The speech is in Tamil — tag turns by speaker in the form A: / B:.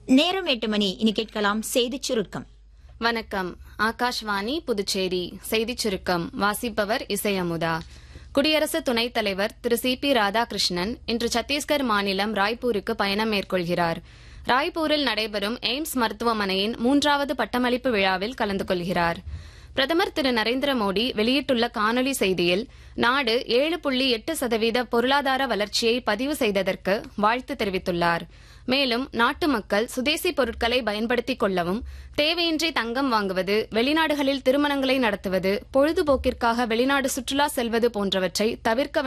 A: நேரம் 8 மணி. இனி கேட்கலாம் செய்திச் சுருக்கம்.
B: வணக்கம். ஆகாஷ்வாணி புதுச்சேரி செய்திச் சுருக்கம் வாசிப்பவர் இசை அமுதா. குடியரசு துணைத் தலைவர் திரு சி.பி. ராதாகிருஷ்ணன் இன்று சத்தீஸ்கர் மாநிலம் ராய்ப்பூருக்கு பயணம் மேற்கொள்கிறார். ராய்ப்பூரில் நடைபெறும் எய்ம்ஸ் மருத்துவமனையின் 3வது பட்டமளிப்பு விழாவில் கலந்து கொள்கிறார். பிரதமர் திரு நரேந்திர மோடி வெளியிட்டுள்ள காணொலி செய்தியில் நாடு 7.8% பொருளாதார வளர்ச்சியை பதிவு செய்ததற்கு வாழ்த்து தெரிவித்துள்ளார். மேலும் நாட்டு மக்கள் சுதேசி பொருட்களை பயன்படுத்திக் கொள்ளவும், தேவையின்றி தங்கம் வாங்குவது, வெளிநாடுகளில் திருமணங்களை நடத்துவது, பொழுதுபோக்கிற்காக வெளிநாடு சுற்றுலா செல்வது போன்றவற்றை தவிர்க்க